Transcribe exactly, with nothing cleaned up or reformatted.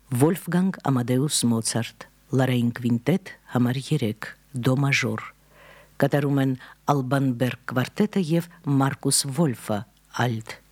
Վոլֆգանգ Ամադեուս Մոցարտ, Լարային կվինտետ, համար երեք, դո մաժոր, կատարում են Ալբան Բերգ կվարտետը և Մարկուս Վոլֆը, ալտ։